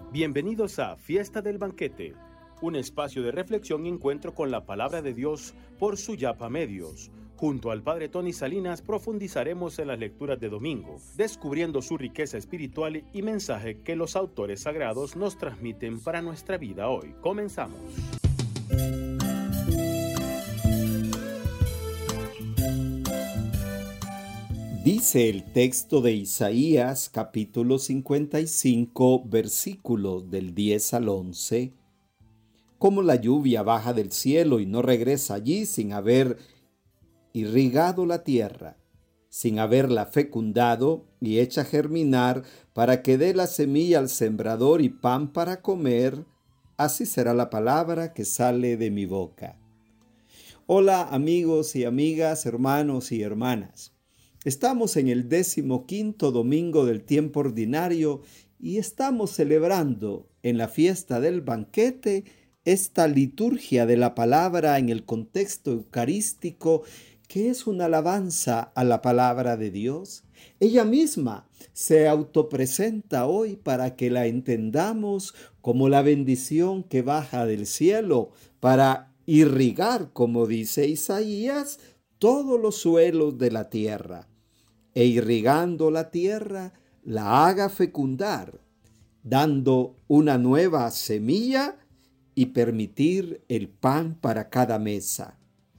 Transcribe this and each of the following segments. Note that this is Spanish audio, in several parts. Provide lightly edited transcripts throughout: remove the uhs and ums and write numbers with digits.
Bienvenidos a Fiesta del Banquete, un espacio de reflexión y encuentro con la palabra de Dios por Suyapa Medios. Junto al Padre Tony Salinas profundizaremos en las lecturas de domingo, descubriendo su riqueza espiritual y mensaje que los autores sagrados nos transmiten para nuestra vida hoy. Comenzamos. Dice el texto de Isaías, capítulo 55, versículos del 10 al 11, como la lluvia baja del cielo y no regresa allí sin haber irrigado la tierra, sin haberla fecundado y hecha germinar para que dé la semilla al sembrador y pan para comer, así será la palabra que sale de mi boca. Hola amigos y amigas, hermanos y hermanas. Estamos en el 15º domingo del tiempo ordinario y estamos celebrando en la fiesta del banquete esta liturgia de la palabra en el contexto eucarístico, que es una alabanza a la palabra de Dios. Ella misma se autopresenta hoy para que la entendamos como la bendición que baja del cielo para irrigar, como dice Isaías, todos los suelos de la tierra, e irrigando la tierra, la haga fecundar, dando una nueva semilla y permitir el pan para cada mesa.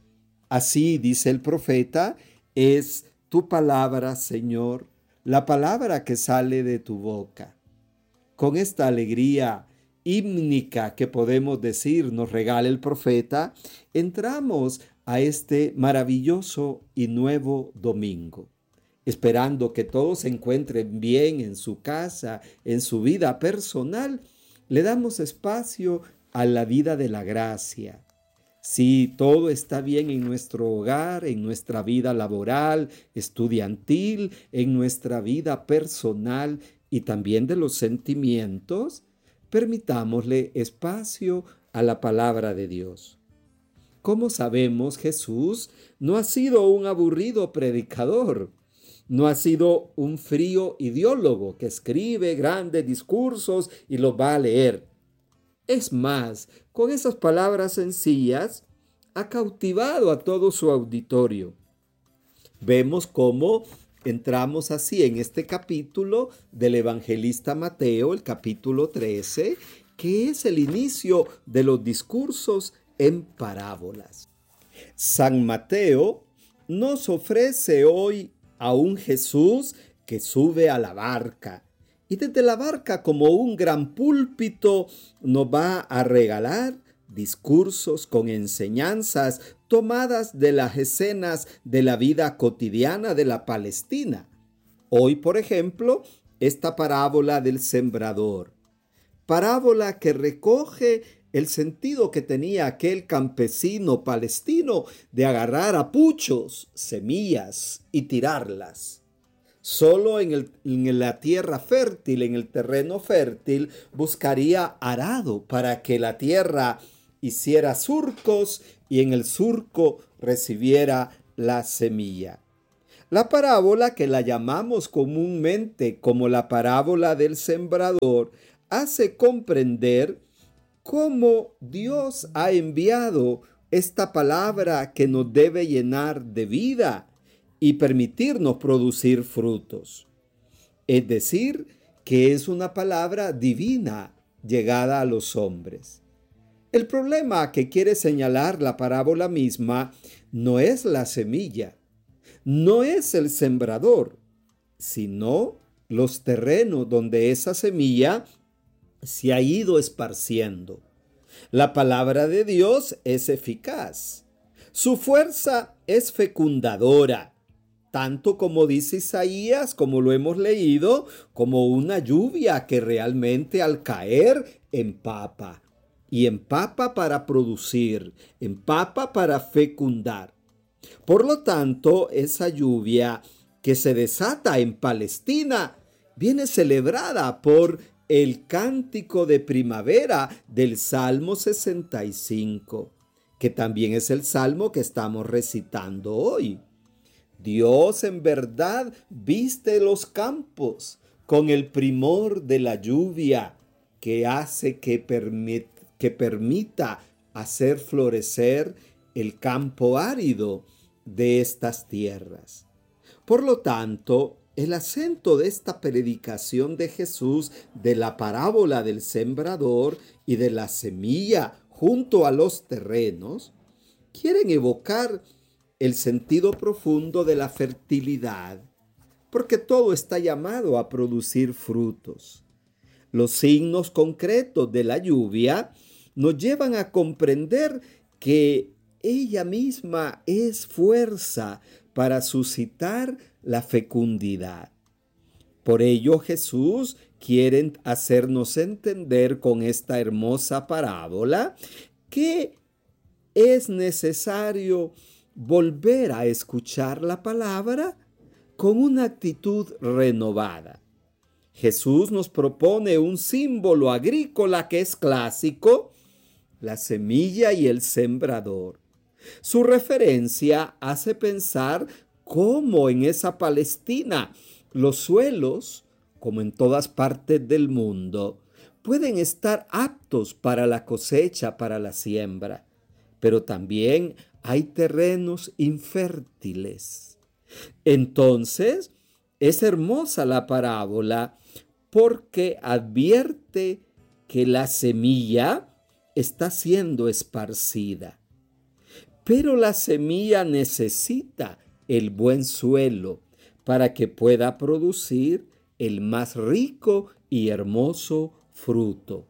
Así, dice el profeta, es tu palabra, Señor, la palabra que sale de tu boca. Con esta alegría hímnica que podemos decir nos regala el profeta, entramos a este maravilloso y nuevo domingo, esperando que todos se encuentren bien en su casa, en su vida personal. Le damos espacio a la vida de la gracia. Si todo está bien en nuestro hogar, en nuestra vida laboral, estudiantil, en nuestra vida personal y también de los sentimientos, permitámosle espacio a la palabra de Dios. Como sabemos, Jesús no ha sido un aburrido predicador. No ha sido un frío ideólogo que escribe grandes discursos y los va a leer. Es más, con esas palabras sencillas, ha cautivado a todo su auditorio. Vemos cómo entramos así en este capítulo del evangelista Mateo, el capítulo 13, que es el inicio de los discursos en parábolas. San Mateo nos ofrece hoy a un Jesús que sube a la barca y desde la barca, como un gran púlpito, nos va a regalar discursos con enseñanzas tomadas de las escenas de la vida cotidiana de la Palestina. Hoy, por ejemplo, esta parábola del sembrador, parábola que recoge el sentido que tenía aquel campesino palestino de agarrar a puchos, semillas y tirarlas. Solo en la tierra fértil, en el terreno fértil, buscaría arado para que la tierra hiciera surcos y en el surco recibiera la semilla. La parábola, que la llamamos comúnmente como la parábola del sembrador, hace comprender cómo Dios ha enviado esta palabra que nos debe llenar de vida y permitirnos producir frutos. Es decir, que es una palabra divina llegada a los hombres. El problema que quiere señalar la parábola misma no es la semilla, no es el sembrador, sino los terrenos donde esa semilla se ha ido esparciendo. La palabra de Dios es eficaz. Su fuerza es fecundadora, tanto como dice Isaías, como lo hemos leído, como una lluvia que realmente al caer empapa. Y empapa para producir, empapa para fecundar. Por lo tanto, esa lluvia que se desata en Palestina viene celebrada por el cántico de primavera del Salmo 65, que también es el salmo que estamos recitando hoy. Dios en verdad viste los campos con el primor de la lluvia que hace que permita hacer florecer el campo árido de estas tierras. Por lo tanto, el acento de esta predicación de Jesús de la parábola del sembrador y de la semilla junto a los terrenos quieren evocar el sentido profundo de la fertilidad, porque todo está llamado a producir frutos. Los signos concretos de la lluvia nos llevan a comprender que ella misma es fuerza para suscitar la fecundidad. Por ello Jesús quiere hacernos entender con esta hermosa parábola que es necesario volver a escuchar la palabra con una actitud renovada. Jesús nos propone un símbolo agrícola que es clásico, la semilla y el sembrador. Su referencia hace pensar cómo en esa Palestina los suelos, como en todas partes del mundo, pueden estar aptos para la cosecha, para la siembra, pero también hay terrenos infértiles. Entonces, es hermosa la parábola porque advierte que la semilla está siendo esparcida. Pero la semilla necesita el buen suelo para que pueda producir el más rico y hermoso fruto.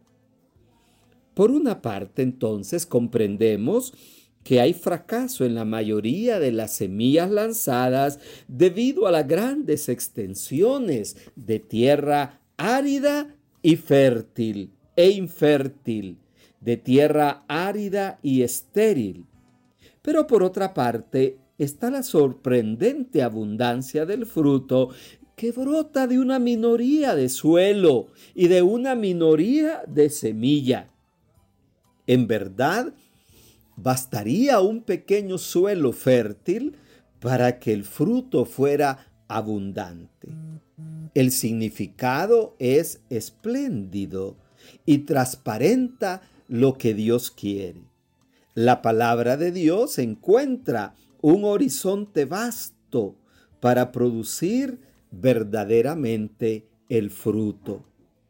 Por una parte, entonces, comprendemos que hay fracaso en la mayoría de las semillas lanzadas debido a las grandes extensiones de tierra árida y fértil e infértil, de tierra árida y estéril. Pero por otra parte, está la sorprendente abundancia del fruto que brota de una minoría de suelo y de una minoría de semilla. En verdad, bastaría un pequeño suelo fértil para que el fruto fuera abundante. El significado es espléndido y transparenta lo que Dios quiere. La palabra de Dios encuentra un horizonte vasto para producir verdaderamente el fruto.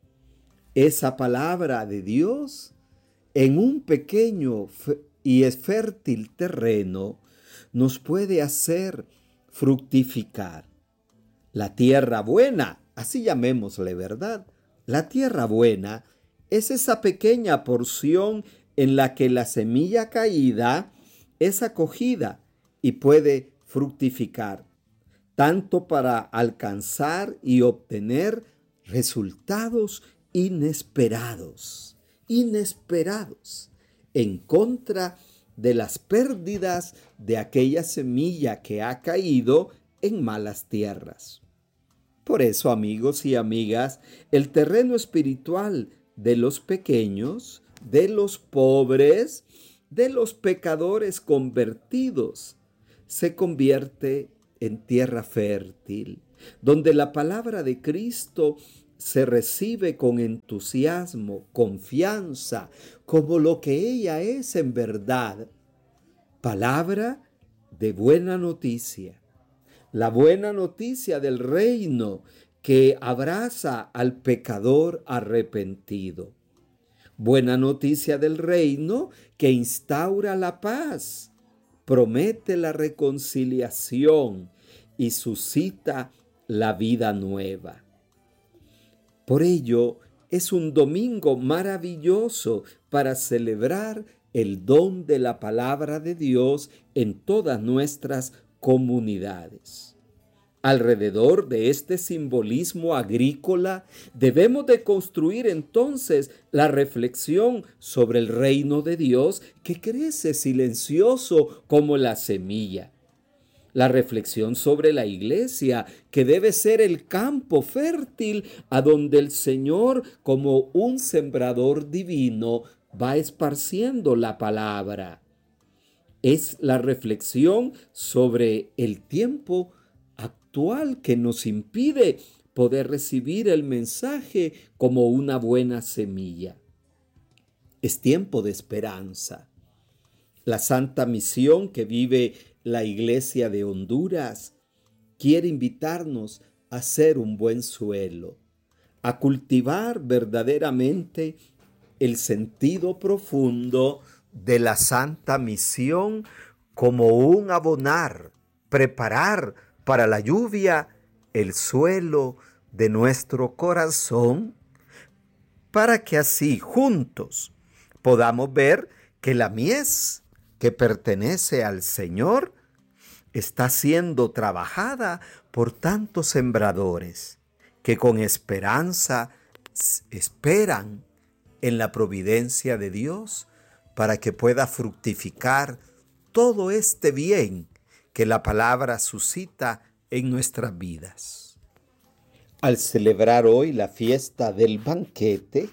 Esa palabra de Dios en un pequeño y fértil terreno nos puede hacer fructificar. La tierra buena, así llamémosle, ¿verdad? La tierra buena es esa pequeña porción en la que la semilla caída es acogida y puede fructificar, tanto para alcanzar y obtener resultados inesperados, en contra de las pérdidas de aquella semilla que ha caído en malas tierras. Por eso, amigos y amigas, el terreno espiritual de los pequeños, de los pobres, de los pecadores convertidos, se convierte en tierra fértil, donde la palabra de Cristo se recibe con entusiasmo, confianza, como lo que ella es en verdad. Palabra de buena noticia. La buena noticia del reino que abraza al pecador arrepentido. Buena noticia del reino que instaura la paz, promete la reconciliación y suscita la vida nueva. Por ello, es un domingo maravilloso para celebrar el don de la palabra de Dios en todas nuestras comunidades. Alrededor de este simbolismo agrícola, debemos de construir entonces la reflexión sobre el reino de Dios que crece silencioso como la semilla. La reflexión sobre la iglesia, que debe ser el campo fértil a donde el Señor, como un sembrador divino, va esparciendo la palabra. Es la reflexión sobre el tiempo actual que nos impide poder recibir el mensaje como una buena semilla. Es tiempo de esperanza. La santa misión que vive la Iglesia de Honduras quiere invitarnos a ser un buen suelo, a cultivar verdaderamente el sentido profundo de la santa misión como un abonar, preparar para la lluvia el suelo de nuestro corazón, para que así juntos podamos ver que la mies que pertenece al Señor está siendo trabajada por tantos sembradores que con esperanza esperan en la providencia de Dios para que pueda fructificar todo este bien que la palabra suscita en nuestras vidas. Al celebrar hoy la fiesta del banquete,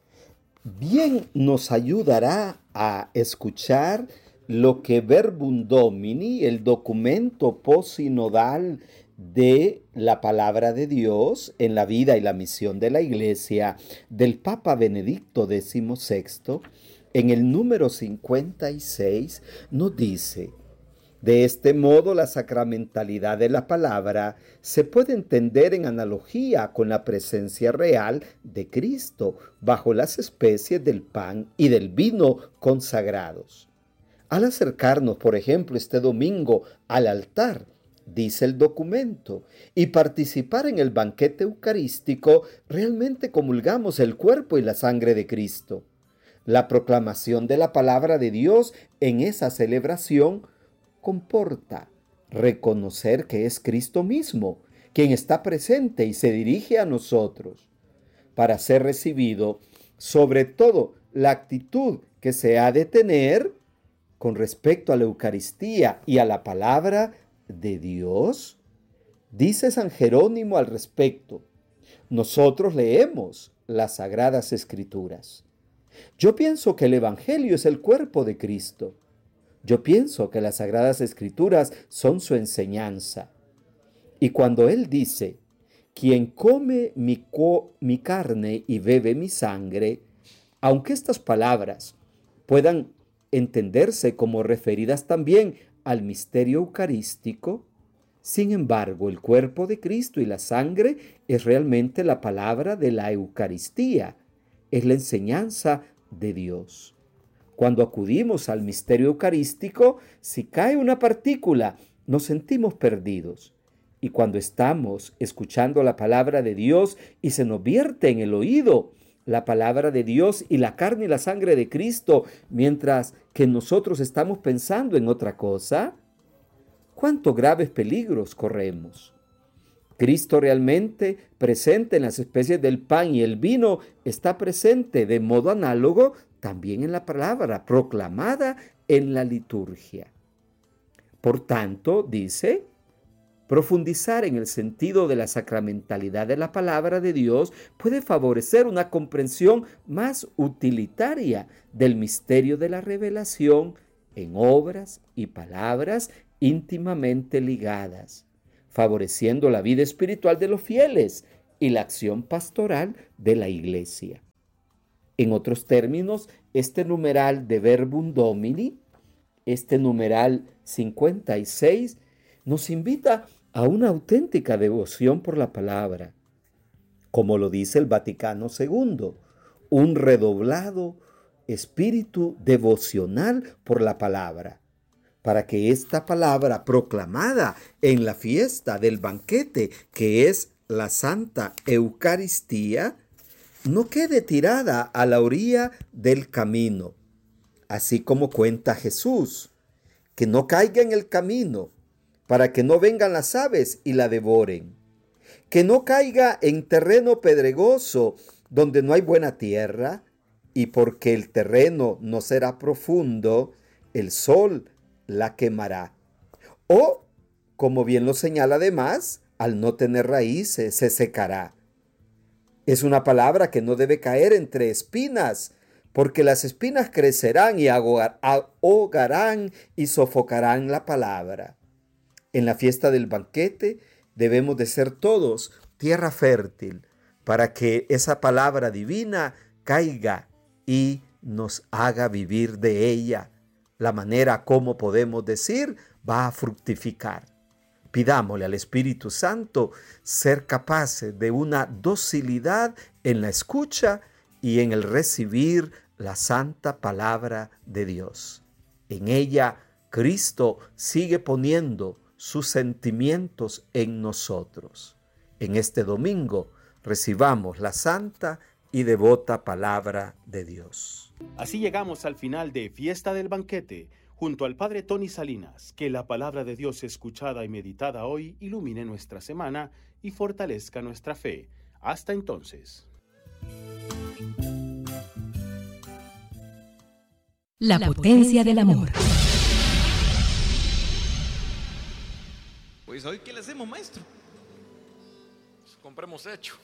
bien nos ayudará a escuchar lo que Verbum Domini, el documento posinodal de la palabra de Dios en la vida y la misión de la Iglesia del Papa Benedicto XVI, en el número 56, nos dice: de este modo, la sacramentalidad de la palabra se puede entender en analogía con la presencia real de Cristo bajo las especies del pan y del vino consagrados. Al acercarnos, por ejemplo, este domingo al altar, dice el documento, y participar en el banquete eucarístico, realmente comulgamos el cuerpo y la sangre de Cristo. La proclamación de la palabra de Dios en esa celebración comporta reconocer que es Cristo mismo quien está presente y se dirige a nosotros para ser recibido, sobre todo la actitud que se ha de tener con respecto a la Eucaristía y a la palabra de Dios. Dice San Jerónimo al respecto: nosotros leemos las Sagradas Escrituras. Yo pienso que el Evangelio es el cuerpo de Cristo. Yo pienso que las Sagradas Escrituras son su enseñanza. Y cuando Él dice: quien come mi carne y bebe mi sangre, aunque estas palabras puedan entenderse como referidas también al misterio eucarístico, sin embargo, el cuerpo de Cristo y la sangre es realmente la palabra de la Eucaristía, es la enseñanza de Dios. Cuando acudimos al misterio eucarístico, si cae una partícula, nos sentimos perdidos. Y cuando estamos escuchando la palabra de Dios y se nos vierte en el oído la palabra de Dios y la carne y la sangre de Cristo, mientras que nosotros estamos pensando en otra cosa, ¿cuántos graves peligros corremos? Cristo realmente presente en las especies del pan y el vino está presente de modo análogo también en la palabra proclamada en la liturgia. Por tanto, dice, profundizar en el sentido de la sacramentalidad de la palabra de Dios puede favorecer una comprensión más utilitaria del misterio de la revelación en obras y palabras íntimamente ligadas, favoreciendo la vida espiritual de los fieles y la acción pastoral de la Iglesia. En otros términos, este numeral de Verbum Domini, este numeral 56, nos invita a una auténtica devoción por la palabra, como lo dice el Vaticano II, un redoblado espíritu devocional por la palabra, para que esta palabra proclamada en la fiesta del banquete, que es la Santa Eucaristía, no quede tirada a la orilla del camino, así como cuenta Jesús, que no caiga en el camino, para que no vengan las aves y la devoren, que no caiga en terreno pedregoso donde no hay buena tierra, y porque el terreno no será profundo, el sol la quemará. O, como bien lo señala además, al no tener raíces se secará. Es una palabra que no debe caer entre espinas, porque las espinas crecerán y ahogarán y sofocarán la palabra. En la fiesta del banquete debemos de ser todos tierra fértil, para que esa palabra divina caiga y nos haga vivir de ella. La manera como podemos decir va a fructificar. Pidámosle al Espíritu Santo ser capaces de una docilidad en la escucha y en el recibir la santa palabra de Dios. En ella, Cristo sigue poniendo sus sentimientos en nosotros. En este domingo, recibamos la santa y devota palabra de Dios. Así llegamos al final de Fiesta del Banquete, junto al Padre Tony Salinas. Que la palabra de Dios escuchada y meditada hoy ilumine nuestra semana y fortalezca nuestra fe. Hasta entonces. La potencia del amor. Pues hoy, ¿qué le hacemos, maestro? Pues compremos hecho.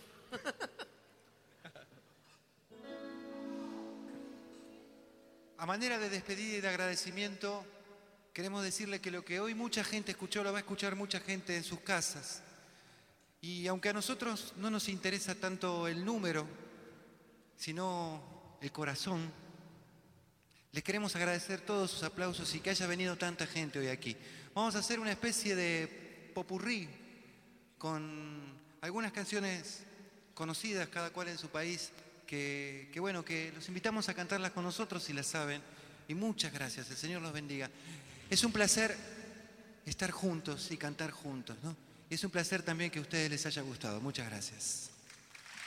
A manera de despedida y de agradecimiento, queremos decirle que lo que hoy mucha gente escuchó, lo va a escuchar mucha gente en sus casas. Y aunque a nosotros no nos interesa tanto el número, sino el corazón, les queremos agradecer todos sus aplausos y que haya venido tanta gente hoy aquí. Vamos a hacer una especie de popurrí con algunas canciones conocidas, cada cual en su país, que los invitamos a cantarlas con nosotros si las saben. Y muchas gracias, el Señor los bendiga. Es un placer estar juntos y cantar juntos, ¿no? Y es un placer también que a ustedes les haya gustado. Muchas gracias.